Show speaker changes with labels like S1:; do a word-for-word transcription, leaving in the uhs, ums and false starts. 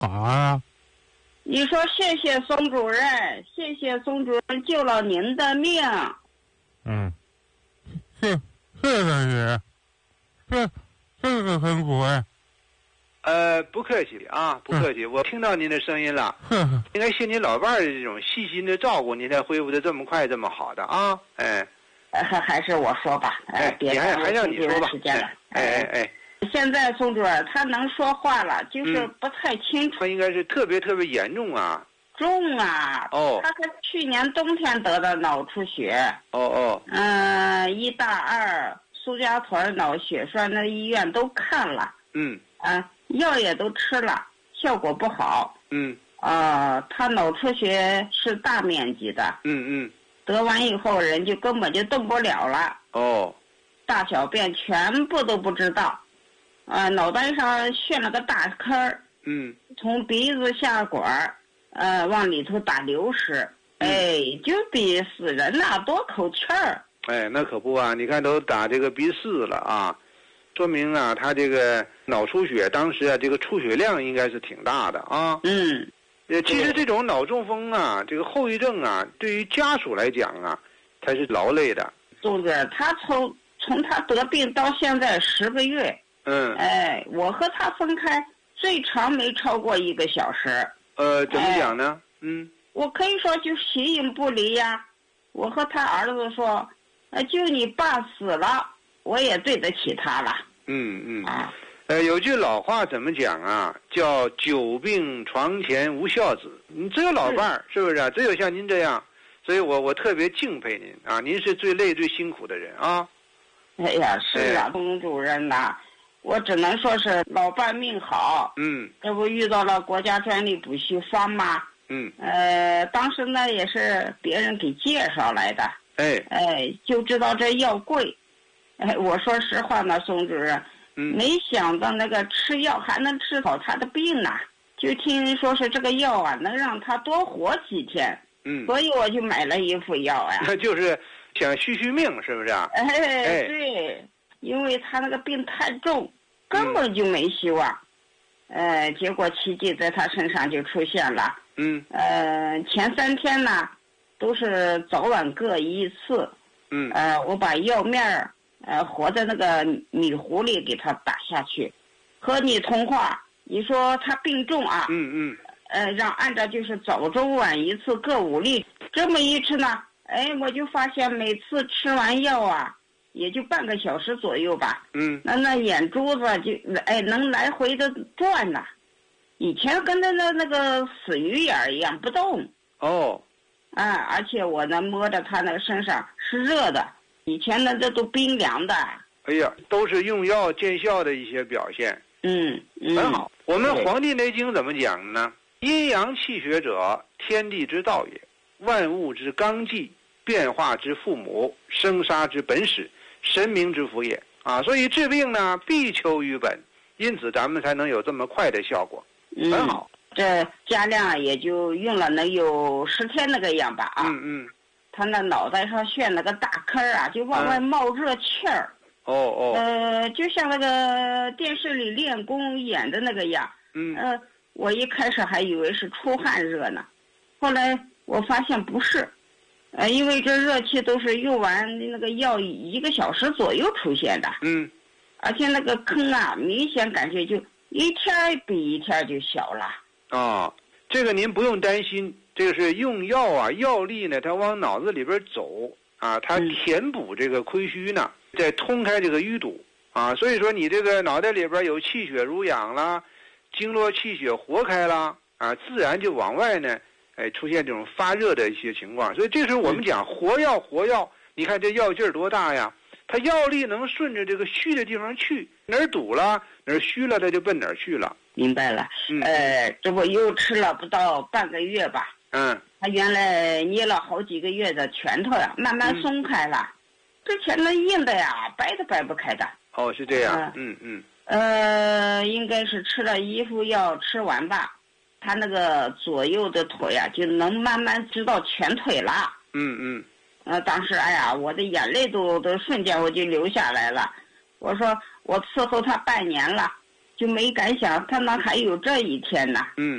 S1: 啊！
S2: 你说谢谢宋主任，谢谢宋主任救了您的命。
S1: 嗯，是是的是，这这个很苦哎。
S3: 呃，不客气啊，不客气，我听到您的声音了。应该谢您老伴儿的这种细心的照顾，您才恢复的这么快，这么好的啊！哎，
S2: 还还是我说吧，
S3: 哎，
S2: 别
S3: 你还还让你说吧。
S2: 时间了，
S3: 哎哎哎，
S2: 现在宋主任他能说话了，就是不太清楚。
S3: 他应该是特别特别严重啊。
S2: 重啊！
S3: 哦，
S2: 他是去年冬天得的脑出血。
S3: 哦哦。
S2: 嗯，一大二苏家屯脑血栓的医院都看了。
S3: 嗯。
S2: 啊，药也都吃了，效果不好。
S3: 嗯。
S2: 啊，他脑出血是大面积的。
S3: 嗯嗯。
S2: 得完以后人就根本就动不了了。
S3: 哦。
S2: 大小便全部都不知道。啊，脑袋上炫了个大坑儿。
S3: 嗯。从
S2: 鼻子下管儿。呃，往里头打流食，哎，就比死人呐、啊、多口气儿。
S3: 哎，那可不啊！你看都打这个鼻饲了啊，说明啊，他这个脑出血，当时啊，这个出血量应该是挺大的啊。
S2: 嗯，
S3: 呃，其实这种脑中风啊，这个后遗症啊，对于家属来讲啊，他是劳累的。
S2: 杜子，他从从他得病到现在十个月，
S3: 嗯，
S2: 哎，我和他分开最长没超过一个小时。
S3: 呃，怎么讲呢？哎、嗯，
S2: 我可以说就形影不离呀。我和他儿子说，呃，就你爸死了，我也对得起他了。
S3: 嗯嗯
S2: 啊，
S3: 呃，有句老话怎么讲啊？叫久病床前无孝子。你只有老伴儿，是不是啊？只有像您这样，所以我我特别敬佩您啊！您是最累最辛苦的人啊。
S2: 哎呀，是啊，龚、哎、主任呐、啊。我只能说是老伴命好，
S3: 嗯，
S2: 这不遇到了国家专利补习方吗？
S3: 嗯，
S2: 呃，当时呢也是别人给介绍来的，
S3: 哎，
S2: 哎，就知道这药贵，哎，我说实话呢，宋主任，
S3: 嗯，
S2: 没想到那个吃药还能治好他的病呢，就听人说是这个药啊能让他多活几天，
S3: 嗯，
S2: 所以我就买了一副药呀，
S3: 那就是想续续命，是不是啊？
S2: 哎，
S3: 哎
S2: 对。因为他那个病太重，根本就没希望，嗯、呃，结果奇迹在他身上就出现了。
S3: 嗯。
S2: 呃，前三天呢，都是早晚各一次。
S3: 嗯。
S2: 呃，我把药面儿呃和在那个米糊里给他打下去，和你通话，你说他病重啊。
S3: 嗯嗯。
S2: 呃，让按照就是早中晚一次各五粒，这么一吃呢，哎，我就发现每次吃完药啊。也就半个小时左右吧。
S3: 嗯，
S2: 那那眼珠子就哎能来回的转呐、啊，以前跟那那那个死鱼眼一样不动。
S3: 哦，
S2: 啊，而且我呢摸着他那个身上是热的，以前呢这都冰凉的。
S3: 哎呀，都是用药见效的一些表现。
S2: 嗯，嗯
S3: 很好。我们《黄帝内经》怎么讲呢？阴阳气血者，天地之道也，万物之纲纪，变化之父母，生杀之本始。神明之福也啊，所以治病呢必求于本，因此咱们才能有这么快的效果，
S2: 嗯、
S3: 很好。
S2: 这加量也就用了能有十天那个样吧啊。
S3: 嗯嗯。
S2: 他那脑袋上炫了个大坑啊，就往外冒热气儿。
S3: 哦哦。
S2: 呃，就像那个电视里练功演的那个样。
S3: 嗯。
S2: 呃，我一开始还以为是出汗热呢，后来我发现不是。呃，因为这热气都是用完那个药一个小时左右出现的，
S3: 嗯，
S2: 而且那个坑啊，明显感觉就一天比一天就小了。
S3: 啊，这个您不用担心，这个是用药啊，药力呢，它往脑子里边走啊，它填补这个亏虚呢，再通开这个淤堵啊，所以说你这个脑袋里边有气血濡养啦，经络气血活开啦啊，自然就往外呢。哎，出现这种发热的一些情况，所以这时候我们讲活药，活药，你看这药劲儿多大呀？它药力能顺着这个虚的地方去，哪儿堵了，哪儿虚了，它就奔哪儿去了。
S2: 明白了。
S3: 嗯、
S2: 呃，这不又吃了不到半个月吧？
S3: 嗯。
S2: 他原来捏了好几个月的拳头呀，慢慢松开了。嗯、之前那硬的呀，掰都掰不开的。
S3: 哦，是这样。嗯嗯。
S2: 呃，应该是吃了一副药吃完吧。他那个左右的腿啊，就能慢慢知道全腿了。
S3: 嗯嗯。
S2: 呃，当时哎呀，我的眼泪都都瞬间我就流下来了。我说我伺候他半年了， 就没敢想，他那还有这一天呢。
S3: 嗯。